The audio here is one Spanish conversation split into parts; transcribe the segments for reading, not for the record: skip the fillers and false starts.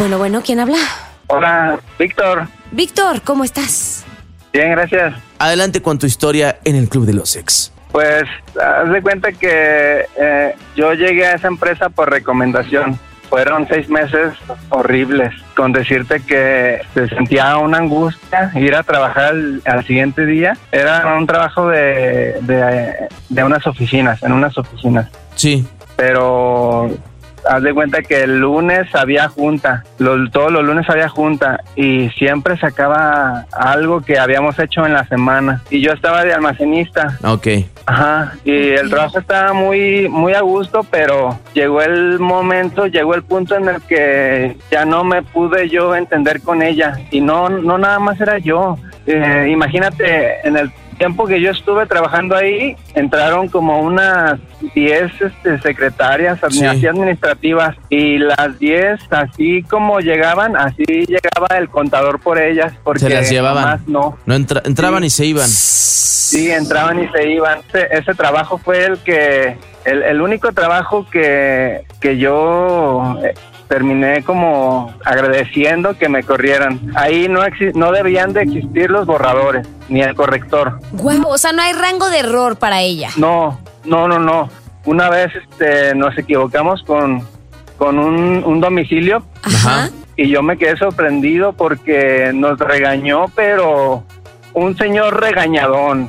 Bueno, ¿quién habla? Hola, Víctor. Víctor, ¿cómo estás? Bien, gracias. Adelante con tu historia en el Club de los Ex. Pues, haz de cuenta que yo llegué a esa empresa por recomendación. Fueron 6 meses horribles, con decirte que se sentía una angustia ir a trabajar al siguiente día. Era un trabajo de unas oficinas, en unas oficinas. Sí. Pero haz de cuenta que el lunes había junta, todos los lunes había junta y siempre sacaba algo que habíamos hecho en la semana. Y yo estaba de almacenista. Ok. Ajá, y el trabajo estaba muy, muy a gusto, pero llegó el punto en el que ya no me pude yo entender con ella. Y no nada más era yo. Imagínate, en el tiempo que yo estuve trabajando ahí, entraron como unas 10 secretarias así administrativas, y las 10, así como llegaban, así llegaba el contador por ellas, porque se las llevaban. No Entraban y se iban. Sí, entraban y se iban. Ese trabajo fue el único trabajo que yo terminé como agradeciendo que me corrieran. Ahí no debían de existir los borradores, ni el corrector. Guau, o sea, no hay rango de error para ella. No. Una vez nos equivocamos con un domicilio. Ajá. Y yo me quedé sorprendido porque nos regañó, pero un señor regañadón,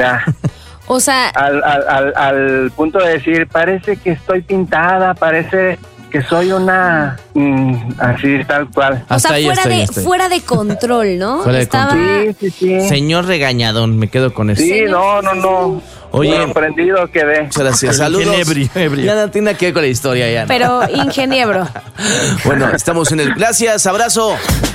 o sea, al punto de decir, parece que estoy pintada, parece que soy una así tal cual. O sea, fuera de control, ¿no? Sí. Señor regañadón, me quedo con eso. Sí, no. Oye, sorprendido quedé. Muchas gracias. Saludos. Ya no tiene que ver con la historia ya. Pero ingeniero. Bueno, estamos en el... Gracias, abrazo.